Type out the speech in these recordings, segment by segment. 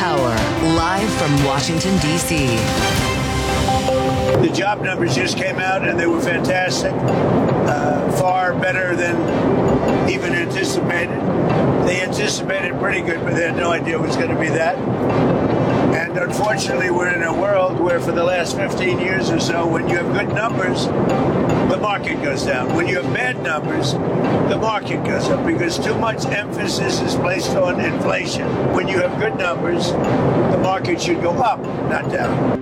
Power, live from Washington, D.C. The job numbers just came out, and they were fantastic. Far better than even anticipated. They anticipated pretty good, but they had no idea it was going to be that. And unfortunately, we're in a world where for the last 15 years or so, when you have good numbers, the market goes down. When you have bad numbers, the market goes up because too much emphasis is placed on inflation. When you have good numbers, the market should go up, not down.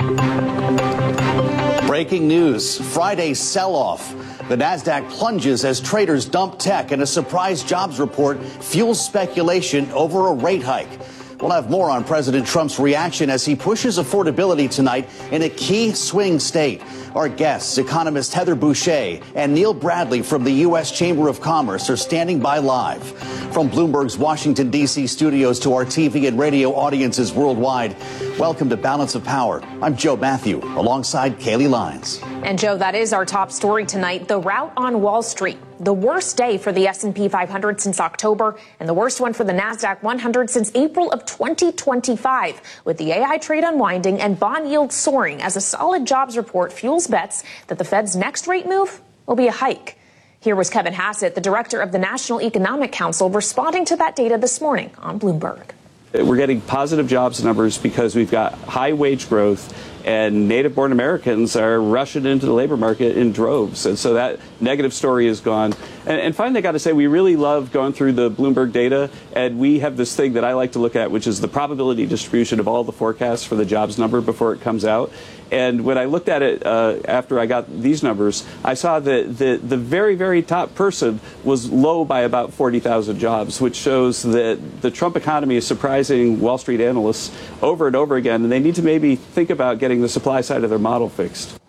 Breaking news, Friday's sell-off. The Nasdaq plunges as traders dump tech, and a surprise jobs report fuels speculation over a rate hike. We'll have more on President Trump's reaction as he pushes affordability tonight in a key swing state. Our guests, economist Heather Boushey and Neil Bradley from the U.S. Chamber of Commerce, are standing by live. From Bloomberg's Washington, D.C. studios to our TV and radio audiences worldwide, welcome to Balance of Power. I'm Joe Matthew, alongside Kaylee Lyons. And Joe, that is our top story tonight. The rout on Wall Street. The worst day for the S&P 500 since October, and the worst one for the Nasdaq 100 since April of 2025, with the AI trade unwinding and bond yields soaring as a solid jobs report fuels bets that the Fed's next rate move will be a hike. Here was Kevin Hassett, the director of the National Economic Council, responding to that data this morning on Bloomberg. We're getting positive jobs numbers because we've got high wage growth, and native-born Americans are rushing into the labor market in droves. And so that negative story is gone. And finally, I got to say, we really love going through the Bloomberg data. And we have this thing that I like to look at, which is the probability distribution of all the forecasts for the jobs number before it comes out. And when I looked at it after I got these numbers, I saw that the very, very top person was low by about 40,000 jobs, which shows that the Trump economy is surprising Wall Street analysts over and over again. And they need to maybe think about getting the supply side of their model fixed.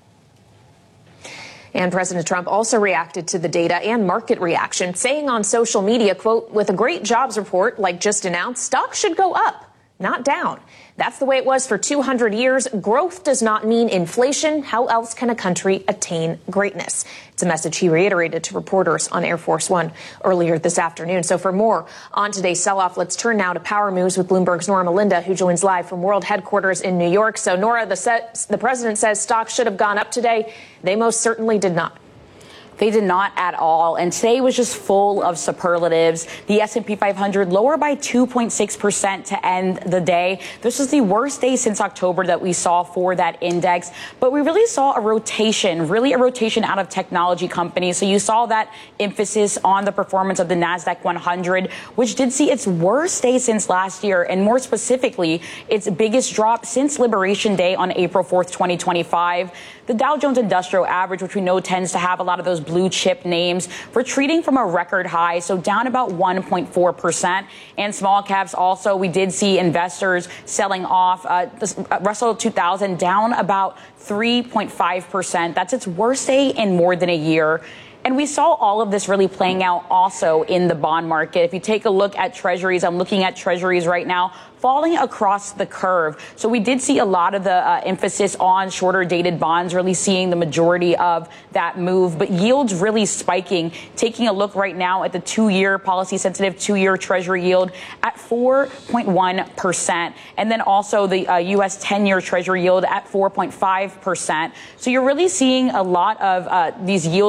And President Trump also reacted to the data and market reaction, saying on social media, quote, with a great jobs report like just announced, stocks should go up, not down. That's the way it was for 200 years. Growth does not mean inflation. How else can a country attain greatness? It's a message he reiterated to reporters on Air Force One earlier this afternoon. So for more on today's sell-off, let's turn now to Power Moves with Bloomberg's Nora Melinda, who joins live from World Headquarters in New York. So, Nora, the president says stocks should have gone up today. They most certainly did not. They did not at all. And today was just full of superlatives. The S&P 500 lower by 2.6% to end the day. This was the worst day since October that we saw for that index. But we really saw a rotation out of technology companies. So you saw that emphasis on the performance of the Nasdaq 100, which did see its worst day since last year. And more specifically, its biggest drop since Liberation Day on April 4th, 2025. The Dow Jones Industrial Average, which we know tends to have a lot of those blue chip names, retreating from a record high, so down about 1.4%. And small caps also, we did see investors selling off. The Russell 2000 down about 3.5%. That's its worst day in more than a year. And we saw all of this really playing out also in the bond market. If you take a look at treasuries, I'm looking at treasuries right now, falling across the curve. So we did see a lot of the emphasis on shorter dated bonds, really seeing the majority of that move, but yields really spiking. Taking a look right now at the 2-year policy sensitive 2-year treasury yield at 4.1%. And then also the U.S. 10-year treasury yield at 4.5%. So you're really seeing a lot of these yields